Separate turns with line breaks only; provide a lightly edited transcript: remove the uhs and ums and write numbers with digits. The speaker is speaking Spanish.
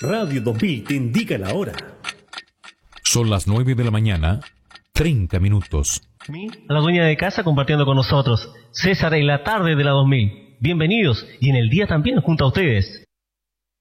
Radio 2000 te indica la hora.
Son las 9 de la mañana, 30 minutos.
A la dueña de casa compartiendo con nosotros. César en la tarde de la 2000. Bienvenidos y en el día también junto a ustedes.